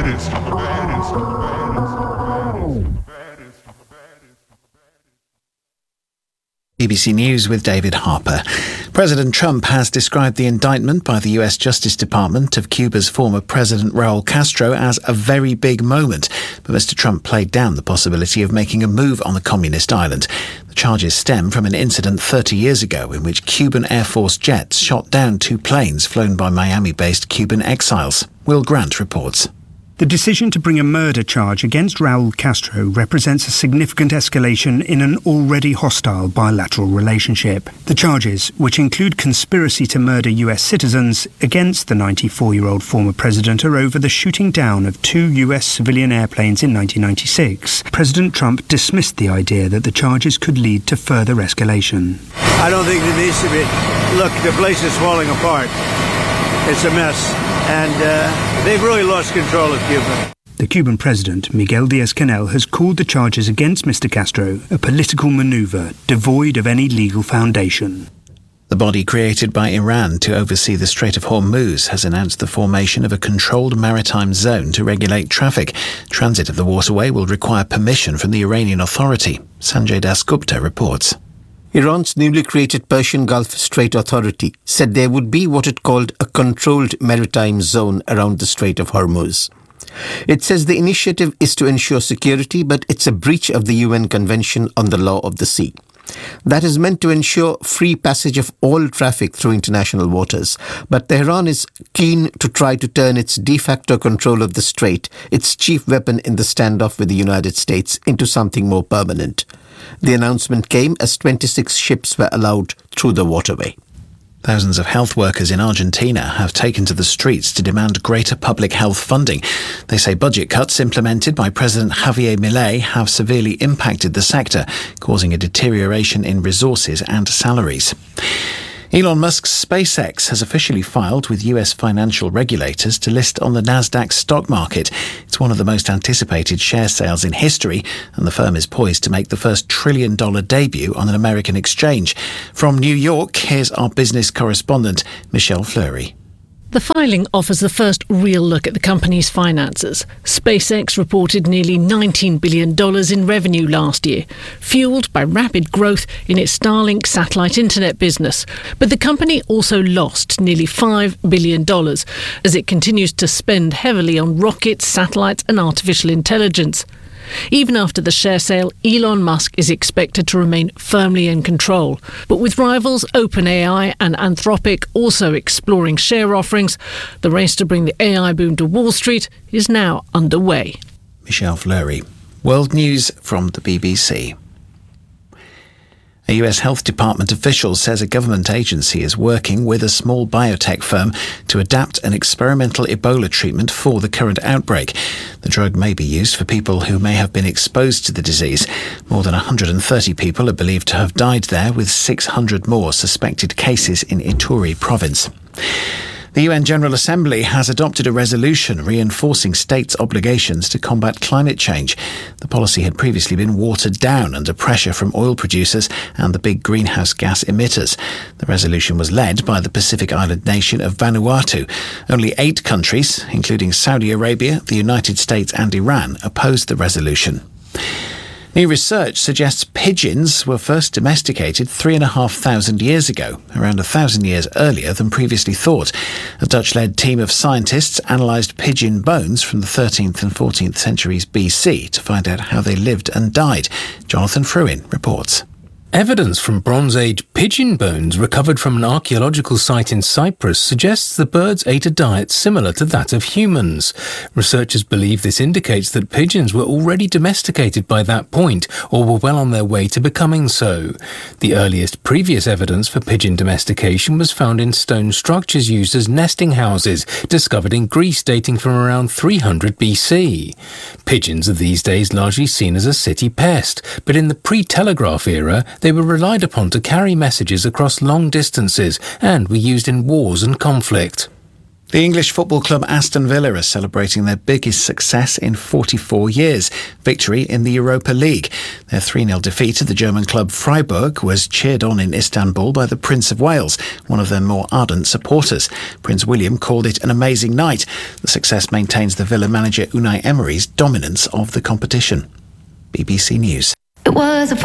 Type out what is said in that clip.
BBC News with David Harper. President Trump has described the indictment by the US Justice Department of Cuba's former president Raul Castro as a very big moment, but Mr. Trump played down the possibility of making a move on the communist island. The charges stem from an incident 30 years ago in which Cuban Air Force jets shot down two planes flown by Miami-based Cuban exiles. Will Grant reports. The decision to bring a murder charge against Raul Castro represents a significant escalation in an already hostile bilateral relationship. The charges, which include conspiracy to murder US citizens against the 94-year-old former president, are over the shooting down of two US civilian airplanes in 1996. President Trump dismissed the idea that the charges could lead to further escalation. I don't think there needs to be. Look, the place is falling apart. It's a mess. And they've really lost control of Cuba. The Cuban president, Miguel Díaz-Canel, has called the charges against Mr. Castro a political manoeuvre devoid of any legal foundation. The body created by Iran to oversee the Strait of Hormuz has announced the formation of a controlled maritime zone to regulate traffic. Transit of the waterway will require permission from the Iranian authority. Sanjay Dasgupta reports. Iran's newly created Persian Gulf Strait Authority said there would be what it called a controlled maritime zone around the Strait of Hormuz. It says the initiative is to ensure security, but it's a breach of the UN Convention on the Law of the Sea. That is meant to ensure free passage of all traffic through international waters. But Tehran is keen to try to turn its de facto control of the strait, its chief weapon in the standoff with the United States, into something more permanent. The announcement came as 26 ships were allowed through the waterway. Thousands of health workers in Argentina have taken to the streets to demand greater public health funding. They say budget cuts implemented by President Javier Milei have severely impacted the sector, causing a deterioration in resources and salaries. Elon Musk's SpaceX has officially filed with US financial regulators to list on the Nasdaq stock market. It's one of the most anticipated share sales in history, and the firm is poised to make the first trillion-dollar debut on an American exchange. From New York, here's our business correspondent, Michelle Fleury. The filing offers the first real look at the company's finances. SpaceX reported nearly $19 billion in revenue last year, fueled by rapid growth in its Starlink satellite internet business. But the company also lost nearly $5 billion as it continues to spend heavily on rockets, satellites and artificial intelligence. Even after the share sale, Elon Musk is expected to remain firmly in control. But with rivals OpenAI and Anthropic also exploring share offerings, the race to bring the AI boom to Wall Street is now underway. Michelle Fleury. World News from the BBC. A US Health Department official says a government agency is working with a small biotech firm to adapt an experimental Ebola treatment for the current outbreak. The drug may be used for people who may have been exposed to the disease. More than 130 people are believed to have died there, with 600 more suspected cases in Ituri province. The UN General Assembly has adopted a resolution reinforcing states' obligations to combat climate change. The policy had previously been watered down under pressure from oil producers and the big greenhouse gas emitters. The resolution was led by the Pacific island nation of Vanuatu. Only 8 countries, including Saudi Arabia, the United States and Iran, opposed the resolution. New research suggests pigeons were first domesticated 3,500 years ago, around 1,000 years earlier than previously thought. A Dutch-led team of scientists analysed pigeon bones from the 13th and 14th centuries BC to find out how they lived and died. Jonathan Fruin reports. Evidence from Bronze Age pigeon bones recovered from an archaeological site in Cyprus suggests the birds ate a diet similar to that of humans. Researchers believe this indicates that pigeons were already domesticated by that point or were well on their way to becoming so. The earliest previous evidence for pigeon domestication was found in stone structures used as nesting houses, discovered in Greece dating from around 300 BC. Pigeons are these days largely seen as a city pest, but in the pre-telegraph era, they were relied upon to carry messages across long distances and were used in wars and conflict. The English football club Aston Villa are celebrating their biggest success in 44 years, victory in the Europa League. Their 3-0 defeat of the German club Freiburg was cheered on in Istanbul by the Prince of Wales, one of their more ardent supporters. Prince William called it an amazing night. The success maintains the Villa manager Unai Emery's dominance of the competition. BBC News. It was a